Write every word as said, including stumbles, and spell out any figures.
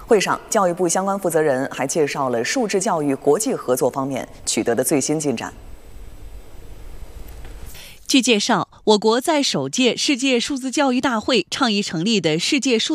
会上，教育部相关负责人还介绍了数字教育国际合作方面取得的最新进展。 据介绍，我国在首届世界数字教育大会倡议成立的世界数